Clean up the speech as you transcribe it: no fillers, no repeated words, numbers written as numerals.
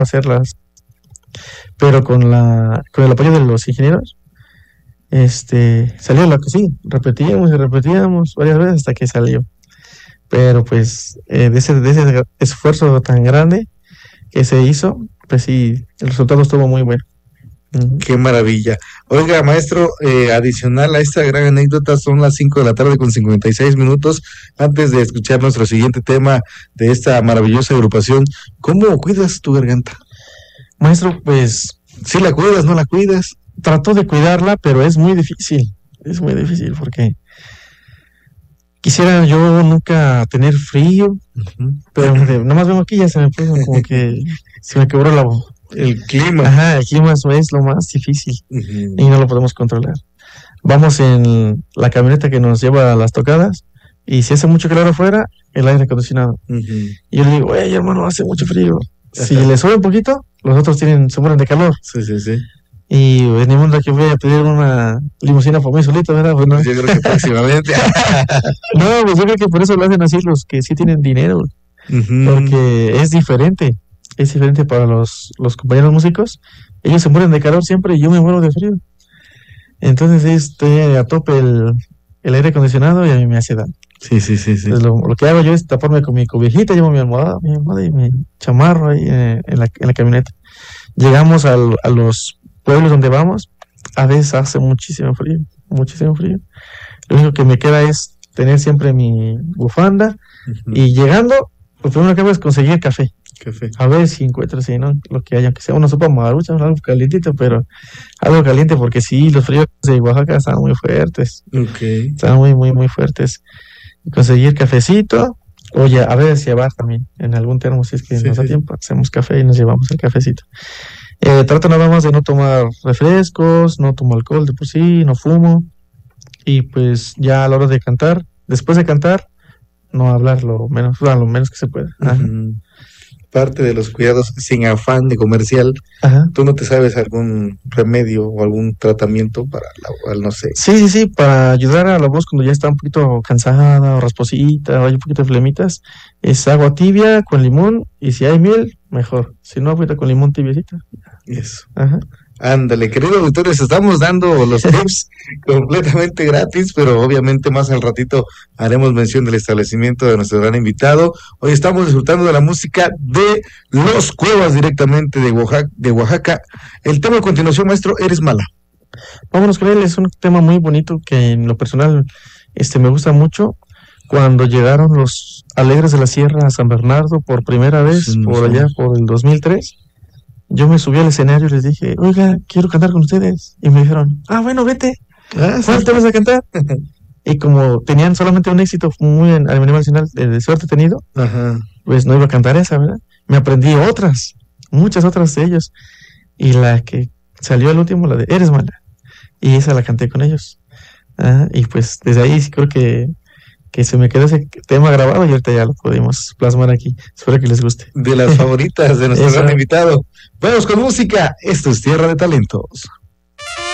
hacerlas, pero con el apoyo de los ingenieros, salió lo que sí, repetíamos y repetíamos varias veces hasta que salió. Pero pues de ese esfuerzo tan grande que se hizo, pues sí, el resultado estuvo muy bueno. Qué maravilla. Oiga, maestro, adicional a esta gran anécdota, son las 5 de la tarde con 56 minutos. Antes de escuchar nuestro siguiente tema de esta maravillosa agrupación, ¿cómo cuidas tu garganta? Maestro, pues ¿Sí la cuidas, no la cuidas? trato de cuidarla, pero es muy difícil. Es muy difícil porque quisiera yo nunca tener frío, pero nomás veo aquí ya se me puso como que se me quebró la voz. El clima. Ajá, aquí más es lo más difícil y no lo podemos controlar. Vamos en la camioneta que nos lleva a las tocadas y si hace mucho calor afuera, el aire acondicionado. Y yo le digo, hey hermano, hace mucho frío. Si le sube un poquito, los otros se mueren de calor. Sí. Y venimos aquí voy a pedir una limusina por mí solito, ¿verdad? Pues no. Yo creo que próximamente. No, pues yo creo que por eso lo hacen así los que sí tienen dinero, porque es diferente para los compañeros músicos. Ellos se mueren de calor siempre y yo me muero de frío. Entonces estoy a tope el aire acondicionado y a mí me hace daño. Sí. Entonces, lo que hago yo es taparme con mi cobijita, llevo mi almohada y mi chamarro ahí en la camioneta. Llegamos a los pueblos donde vamos, a veces hace muchísimo frío. Lo único que me queda es tener siempre mi bufanda y llegando, lo primero que hago es conseguir café. A ver si encuentro, si no, lo que haya, aunque sea una sopa marucha, algo calientito, pero algo caliente, porque sí, los fríos de Oaxaca están muy fuertes. Están muy, muy, muy fuertes. Conseguir cafecito, o ya, a veces llevar también en algún termo, si es que nos da tiempo, hacemos café y nos llevamos el cafecito. Trato nada más de no tomar refrescos, no tomo alcohol de por sí, no fumo, y pues ya a la hora de cantar, después de cantar, no hablar lo menos que se pueda. Parte de los cuidados sin afán de comercial. ¿Tú no te sabes algún remedio o algún tratamiento para no sé? Sí, para ayudar a la voz cuando ya está un poquito cansada o rasposita o hay un poquito de flemitas, es agua tibia con limón y si hay miel, mejor. Si no, agüita con limón tibiecita. Eso. Ándale, querido auditores, estamos dando los tips completamente gratis, pero obviamente más al ratito haremos mención del establecimiento de nuestro gran invitado. Hoy estamos disfrutando de la música de Los Cuevas directamente de Oaxaca. El tema a continuación, maestro, Eres Mala. Vámonos con él, es un tema muy bonito que en lo personal me gusta mucho. Cuando llegaron los Alegres de la Sierra a San Bernardo por primera vez, allá por el 2003, yo me subí al escenario y les dije, oiga, quiero cantar con ustedes. Y me dijeron, bueno, vete. ¿Cuál te vas a cantar? Y como tenían solamente un éxito muy a nivel nacional de Suerte Tenido, pues no iba a cantar esa, ¿verdad? Me aprendí muchas otras de ellos. Y la que salió al último, la de Eres Mala. Y esa la canté con ellos. Y pues desde ahí creo que se me quedó ese tema grabado y ahorita ya lo pudimos plasmar aquí. Espero que les guste. De las favoritas de nuestro gran invitado. Vamos con música. Esto es Tierra de Talentos.